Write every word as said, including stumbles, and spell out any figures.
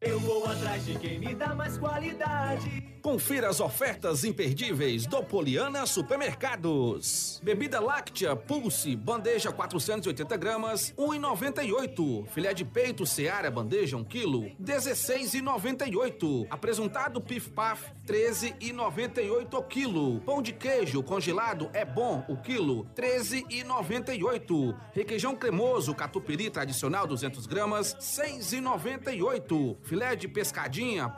Eu vou atrás de quem me dá mais qualidade. Confira as ofertas imperdíveis do Poliana Supermercados. Bebida láctea Pulse, bandeja quatrocentos e oitenta gramas, um real e noventa e oito centavos. Filé de peito Seara, bandeja um quilo, dezesseis reais e noventa e oito centavos. Apresentado Pif Paf, treze reais e noventa e oito centavos o quilo. Pão de queijo congelado É Bom, o quilo, treze reais e noventa e oito centavos. Requeijão cremoso Catupiry tradicional duzentas gramas, seis reais e noventa e oito centavos. Filé de pescadinha